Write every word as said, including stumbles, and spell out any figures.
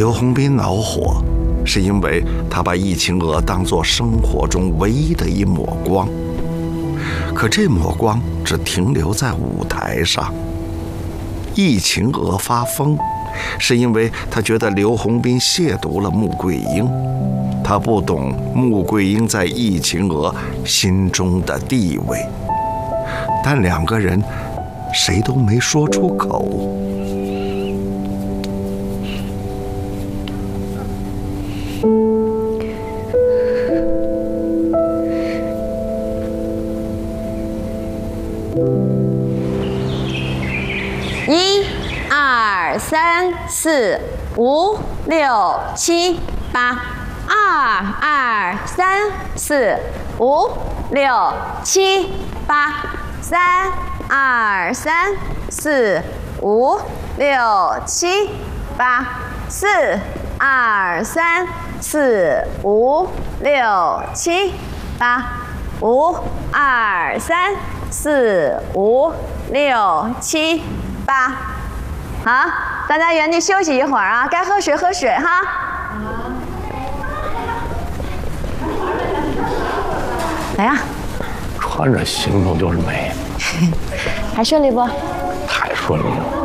刘洪斌恼火，是因为他把易晴娥当作生活中唯一的一抹光。可这抹光只停留在舞台上。易晴娥发疯，是因为他觉得刘洪斌亵渎了穆桂英，他不懂穆桂英在易晴娥心中的地位，但两个人谁都没说出口。 一、二、三、四、五、六、七、八。二、二、三、四、五、六、七、八。三、二、三、四、五、六、七、八。四、二、三、四、五、六、七、八。五、二、三、四、五、六、七、八。好，大家原地休息一会儿啊，该喝水喝水哈。来呀！ 穿着行头就是美， 还顺利不？ 太顺利了。